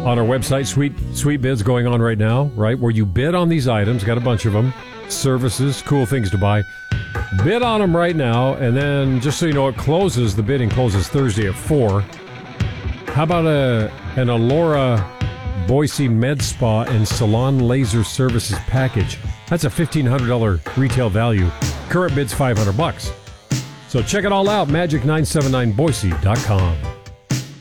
on our website. Sweet bids going on right now, right? Where you bid on these items, got a bunch of them, services, cool things to buy. Bid on them right now, and then just so you know, the bidding closes Thursday at 4. How about an Allura Boise Med Spa and Salon Laser Services package? That's a $1,500 retail value. Current bid's $500. So check it all out, magic979boise.com.